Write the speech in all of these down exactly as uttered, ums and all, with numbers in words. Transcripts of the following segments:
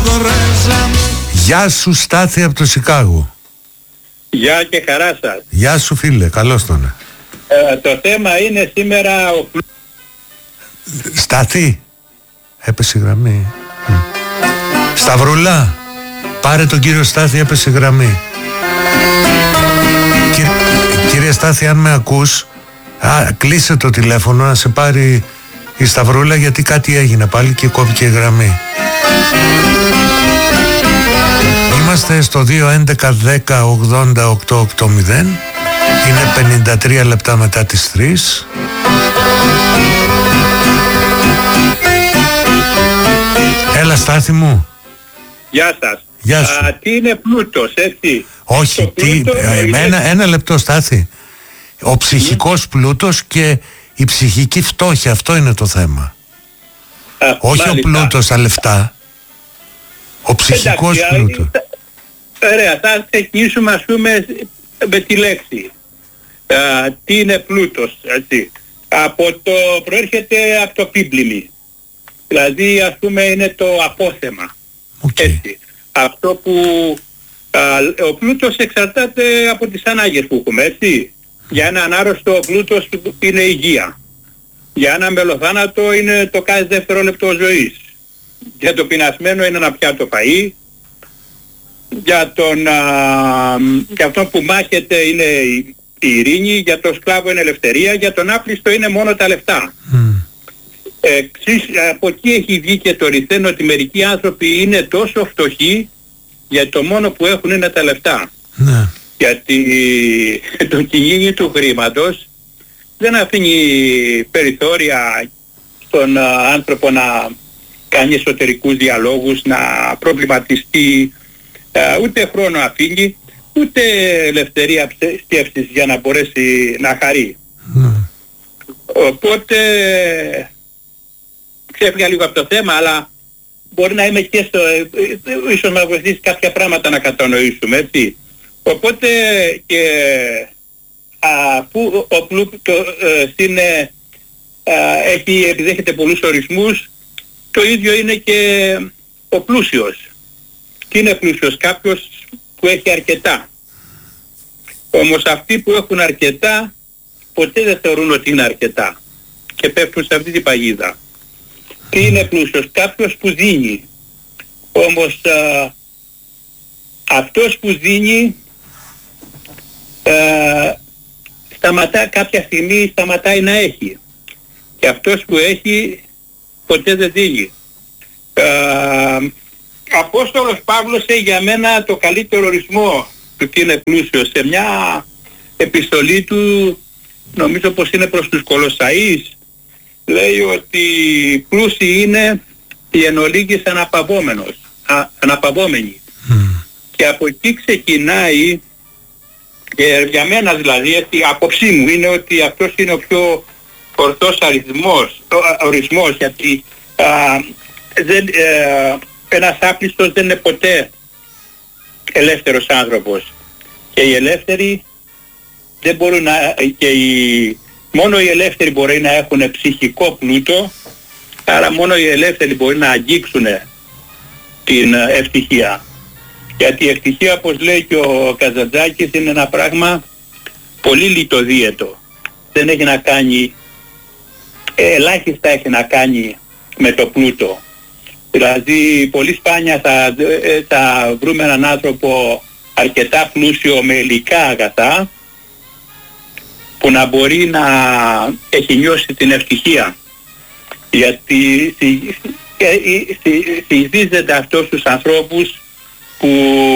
Γεια σου Στάθη από το Σικάγο. Γεια και χαρά σας. Γεια σου φίλε, καλώς τον. Ε, το θέμα είναι σήμερα ο... Στάθη, έπεσε η γραμμή. Σταυρούλα, πάρε τον κύριο Στάθη, έπεσε η γραμμή. Κύριε, κύριε Στάθη, αν με ακούς, α, κλείσε το τηλέφωνο να σε πάρει η Σταυρούλα, γιατί κάτι έγινε πάλι και κόβηκε η γραμμή. Είμαστε στο δύο έντεκα δέκα ογδόντα οκτώ ογδόντα. Είναι πενήντα τρία λεπτά μετά τις τρεις. Έλα Στάθη μου. Γεια σας. Γεια σου. Α, τι είναι πλούτος, έτσι? Όχι, τι, ε, είναι... ένα, ένα λεπτό Στάθη. Ο ψυχικός πλούτος και η ψυχική φτώχεια, αυτό είναι το θέμα. Α, όχι μάλιστα. ο πλούτος τα λεφτά. Ο ψυχικός Εντάξει, πλούτος. Ωραία, θα ξεκινήσουμε ας πούμε με τη λέξη. Α, τι είναι πλούτος, έτσι? Από το, προέρχεται από το πίμπλημι. Δηλαδή ας πούμε είναι το απόθεμα. Okay. Έτσι. Αυτό που α, ο πλούτος εξαρτάται από τις ανάγκες που έχουμε, έτσι. Για έναν άρρωστο ο πλούτος είναι υγεία. Για ένα μελοθάνατο είναι το κάθε δεύτερο λεπτό ζωής. Για το πεινασμένο είναι ένα πιάτο φαΐ. Για τον α, για αυτόν που μάχεται είναι η, η ειρήνη. Για τον σκλάβο είναι ελευθερία. Για τον άπλιστο είναι μόνο τα λεφτά. Mm. Εξής, από εκεί έχει βγει και το ρηθέν ότι μερικοί άνθρωποι είναι τόσο φτωχοί γιατί το μόνο που έχουν είναι τα λεφτά. Ναι. Γιατί το κυνήγι του χρήματος δεν αφήνει περιθώρια στον άνθρωπο να κάνει εσωτερικούς διαλόγους, να προβληματιστεί, ούτε χρόνο αφήνει, ούτε ελευθερία σκέψης για να μπορέσει να χαρεί. Ναι. Οπότε ξέφυγα λίγο από το θέμα, αλλά μπορεί να είμαι και στο... ίσως να βοηθήσει κάποια πράγματα να κατανοήσουμε, έτσι. Οπότε και αφού ο πλούτος είναι, α, έχει, επιδέχεται πολλούς ορισμούς, το ίδιο είναι και ο πλούσιος. Τι είναι πλούσιος? Κάποιος που έχει αρκετά. Όμως αυτοί που έχουν αρκετά ποτέ δεν θεωρούν ότι είναι αρκετά και πέφτουν σε αυτή την παγίδα. Τι είναι πλούσιος? Κάποιος που δίνει. Όμως α, αυτός που δίνει α, σταματά, κάποια στιγμή σταματάει να έχει. Και αυτός που έχει ποτέ δεν δίνει. Α, Απόστολος Παύλος έχει για μένα το καλύτερο ορισμό του τι είναι πλούσιος. Σε μια επιστολή του, νομίζω πως είναι προς τους Κολοσσαείς, λέει ότι πλούσιοι είναι οι εν ολίγης αναπαυόμενος, α, αναπαυόμενοι. Mm. Και από εκεί ξεκινάει, και για μένα δηλαδή, έτσι, άποψή μου είναι ότι αυτός είναι ο πιο ορθός αριθμός, ο, ορισμός, γιατί α, δεν, ε, ένας άπλιστος δεν είναι ποτέ ελεύθερος άνθρωπος. Και οι ελεύθεροι δεν μπορούν να... Και οι, μόνο οι ελεύθεροι μπορεί να έχουν ψυχικό πλούτο, άρα μόνο οι ελεύθεροι μπορεί να αγγίξουν την ευτυχία. Γιατί η ευτυχία, όπως λέει και ο Καζαντζάκης, είναι ένα πράγμα πολύ λιτοδίαιτο. Δεν έχει να κάνει, ελάχιστα έχει να κάνει με το πλούτο. Δηλαδή πολύ σπάνια θα, θα βρούμε έναν άνθρωπο αρκετά πλούσιο με υλικά αγαθά που να μπορεί να έχει νιώσει την ευτυχία. Γιατί συγδίζεται αυτούς τους ανθρώπους που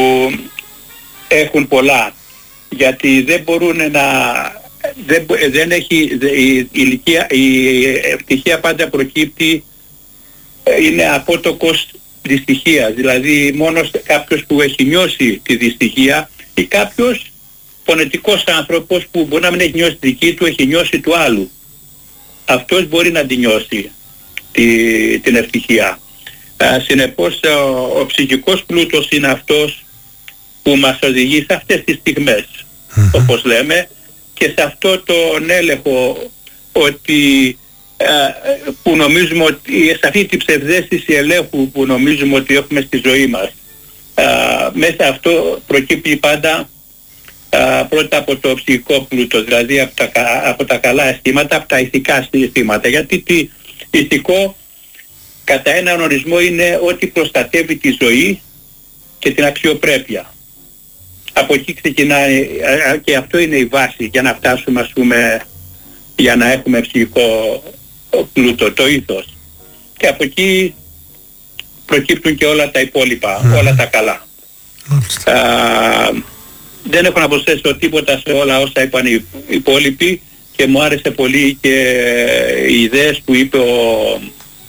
έχουν πολλά. Γιατί δεν μπορούν να... Δεν, δεν έχει... Η, ηλικία, η ευτυχία πάντα προκύπτει, είναι απότοκος δυστυχίας. Δηλαδή μόνο κάποιος που έχει νιώσει τη δυστυχία ή κάποιος φωνετικός άνθρωπος που μπορεί να μην έχει νιώσει τη δική του, έχει νιώσει του άλλου. Αυτός μπορεί να τη νιώσει τη, την ευτυχία. Α, συνεπώς ο, ο ψυχικός πλούτος είναι αυτός που μας οδηγεί σε αυτές τις στιγμές, mm-hmm. όπως λέμε, και σε αυτό τον έλεγχο ότι που νομίζουμε ότι, σε αυτή την ψευδαίσθηση ελέγχου που νομίζουμε ότι έχουμε στη ζωή μας, μέσα αυτό προκύπτει πάντα πρώτα από το ψυχικό πλούτο, δηλαδή από τα, από τα καλά αισθήματα, από τα ηθικά αισθήματα, γιατί τι ηθικό κατά έναν ορισμό είναι ότι προστατεύει τη ζωή και την αξιοπρέπεια. Από εκεί ξεκινάει και αυτό είναι η βάση για να φτάσουμε, ας πούμε, για να έχουμε ψυχικό πλούτο, το ήθος. Και από εκεί προκύπτουν και όλα τα υπόλοιπα, mm. όλα τα καλά. Mm. Α, δεν έχω να προσθέσω τίποτα σε όλα όσα είπαν οι υπόλοιποι και μου άρεσε πολύ και οι ιδέες που είπε ο...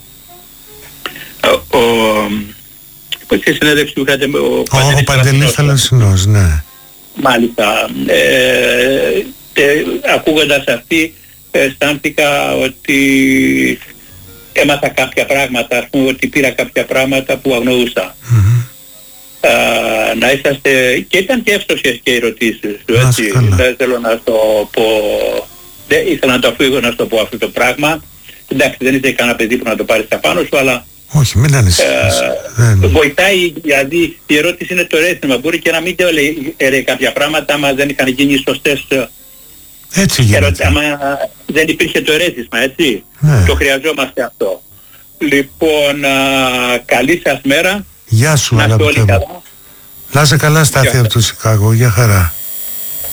ο, ο πώς και συνέδευση που είχατε ο, ο Παντελής Θαλασσινός, ναι. Μάλιστα. Ε, ε, ακούγοντας αυτή αισθάνθηκα ότι έμαθα κάποια πράγματα, ας πούμε, ότι πήρα κάποια πράγματα που αγνοούσα. Mm-hmm. Α, να είσαστε, και ήταν και εύστοχες και οι ερωτήσεις σου, έτσι. Δεν θέλω να το πω, δεν ήθελα να το αφήγω να στο πω αυτό το πράγμα. Εντάξει, δεν είσαι κανένα παιδί που να το πάρεις απάνω σου, αλλά όχι, μην ανησυχείς. Ε, βοηθάει, δηλαδή η ερώτηση είναι το ερέθισμα. Μπορεί και να μην το λέει ε, κάποια πράγματα, άμα δεν είχαν γίνει σωστές. Έτσι γίνεται. Ερωτη, άμα δεν υπήρχε το ερέθισμα, έτσι. Ναι. Το χρειαζόμαστε αυτό. Λοιπόν, α, καλή σας μέρα. Γεια σου, να είστε όλοι καλά. Να είσαι καλά, Στάθη, από το Σικάγο. Γεια χαρά.